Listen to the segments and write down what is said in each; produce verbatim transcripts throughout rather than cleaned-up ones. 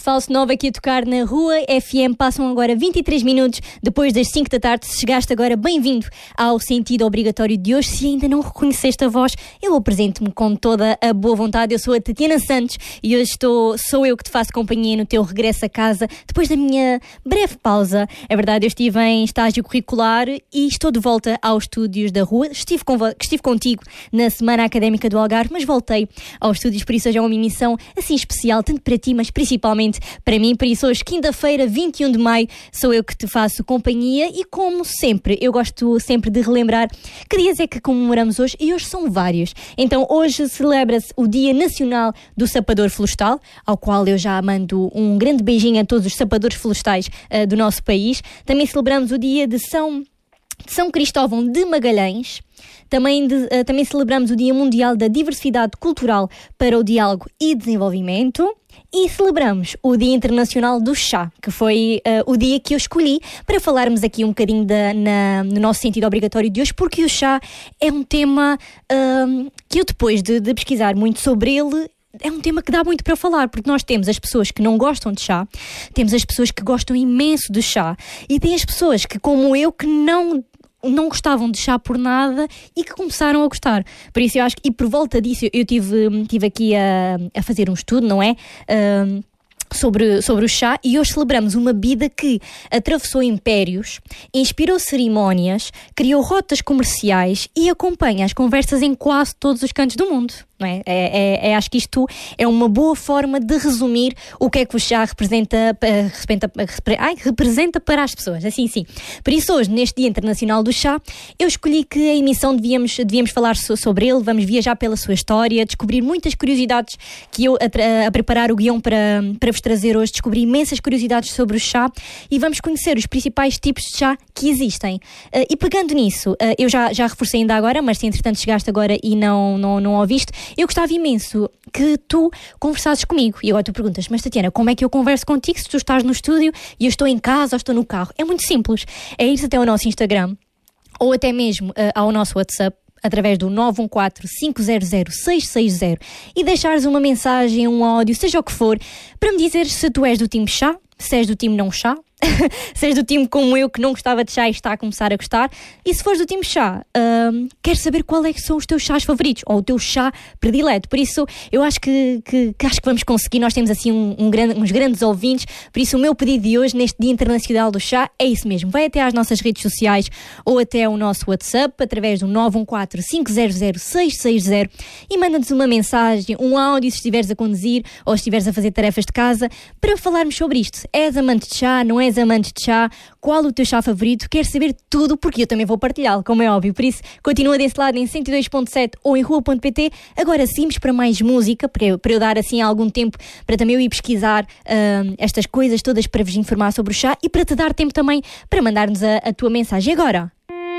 Falso nove aqui a tocar na Rua F M. Passam agora vinte e três minutos depois das cinco da tarde. Se chegaste agora, bem-vindo ao Sentido Obrigatório de hoje. Se ainda não reconheceste a voz, eu apresento-me com toda a boa vontade. Eu sou a Tatiana Santos e hoje estou, sou eu que te faço companhia no teu regresso a casa depois da minha breve pausa. É verdade, eu estive em estágio curricular e estou de volta aos estúdios da Rua. Estive, com, estive contigo na Semana Académica do Algarve, mas voltei aos estúdios, por isso hoje é uma emissão assim especial, tanto para ti, mas principalmente para mim. Por isso hoje, quinta-feira, vinte e um de maio, sou eu que te faço companhia e, como sempre, eu gosto sempre de relembrar que dias é que comemoramos hoje, e hoje são vários. Então hoje celebra-se o Dia Nacional do Sapador Florestal, ao qual eu já mando um grande beijinho a todos os sapadores florestais uh, do nosso país. Também celebramos o Dia de São, de São Cristóvão de Magalhães. Também, de, uh, também celebramos o Dia Mundial da Diversidade Cultural para o Diálogo e Desenvolvimento. E celebramos o Dia Internacional do Chá, que foi uh, o dia que eu escolhi para falarmos aqui um bocadinho da, na, no nosso sentido obrigatório de hoje, porque o chá é um tema uh, que eu, depois de, de pesquisar muito sobre ele, é um tema que dá muito para falar, porque nós temos as pessoas que não gostam de chá, temos as pessoas que gostam imenso de chá, e tem as pessoas que, como eu, que não... não gostavam de chá por nada e que começaram a gostar. Por isso eu acho que, e por volta disso, eu tive, tive aqui a, a fazer um estudo, não é? Um, Sobre, sobre o chá, e hoje celebramos uma bebida que atravessou impérios, inspirou cerimónias, criou rotas comerciais e acompanha as conversas em quase todos os cantos do mundo. Não é? É, é, é, acho que isto é uma boa forma de resumir o que é que o chá representa, representa, ai, representa para as pessoas. Assim, sim. Por isso, hoje, neste Dia Internacional do Chá, eu escolhi que a emissão devíamos, devíamos falar so, sobre ele, vamos viajar pela sua história, descobrir muitas curiosidades que eu, a, a preparar o guião para, para vos trazer hoje, descobri imensas curiosidades sobre o chá e vamos conhecer os principais tipos de chá que existem. Uh, e pegando nisso, uh, eu já, já reforcei ainda agora, mas se entretanto chegaste agora e não, não, não ouviste, eu gostava imenso que tu conversasses comigo. E agora tu perguntas, mas Tatiana, como é que eu converso contigo se tu estás no estúdio e eu estou em casa ou estou no carro? É muito simples. É ir até ao nosso Instagram ou até mesmo uh, ao nosso WhatsApp, através do nove um quatro, cinco zero zero, seis seis zero e deixares uma mensagem, um áudio, seja o que for, para me dizer se tu és do time chá, se és do time não chá, se és do time como eu que não gostava de chá e está a começar a gostar, e se fores do time chá, hum, quero saber qual é que são os teus chás favoritos ou o teu chá predileto. Por isso eu acho que, que, que acho que vamos conseguir. Nós temos assim um, um grande, uns grandes ouvintes, por isso o meu pedido de hoje neste Dia Internacional do Chá é isso mesmo: vai até às nossas redes sociais ou até ao nosso WhatsApp através do nove um quatro, cinco zero zero, seis seis zero e manda-nos uma mensagem, um áudio se estiveres a conduzir ou se estiveres a fazer tarefas de casa, para falarmos sobre isto. És amante de chá, não és amante de chá? Qual o teu chá favorito? Quero saber tudo, porque eu também vou partilhá-lo, como é óbvio. Por isso, continua desse lado em cento e dois ponto sete ou em rua ponto pt. Agora seguimos para mais música, para eu, para eu dar assim algum tempo para também eu ir pesquisar uh, estas coisas todas para vos informar sobre o chá e para te dar tempo também para mandar-nos a, a tua mensagem. Agora,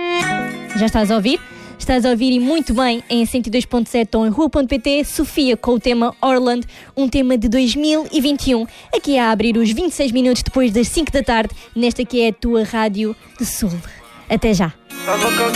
já estás a ouvir? Estás a ouvir, e muito bem, em cento e dois ponto sete ou em rua ponto pt, Sofia com o tema Orland, um tema de dois mil e vinte e um, aqui a abrir os vinte e seis minutos depois das cinco da tarde, nesta que é a tua rádio de Sul. Até já. Tava com a